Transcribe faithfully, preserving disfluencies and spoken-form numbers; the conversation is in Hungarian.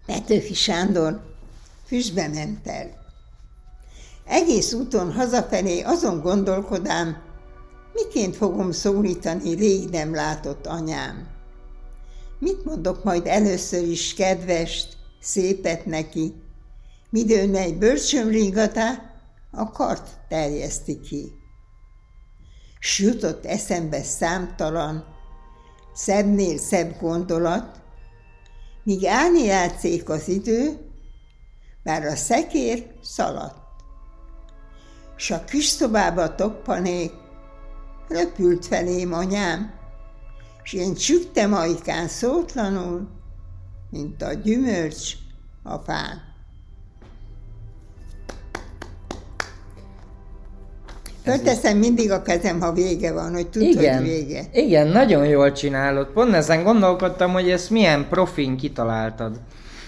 Petőfi Sándor füstbe ment el. Egész úton hazafelé azon gondolkodám, miként fogom szólítani rég nem látott anyám. Mit mondok majd először is kedvest, szépet neki, midőn egy bölcsömringatá, a kart terjeszti ki. S jutott eszembe számtalan, szebbnél szebb gondolat, míg állni játszék az idő, bár a szekér szaladt. S a kis szobába toppanék, röpült felém anyám, s én csügtem ajkán szótlanul, mint a gyümölcs a fán. Fölteszem mindig a kezem, ha vége van, hogy tudd, igen, hogy vége. Igen, nagyon jól csinálod. Pont ezen gondolkodtam, hogy ezt milyen profin kitaláltad.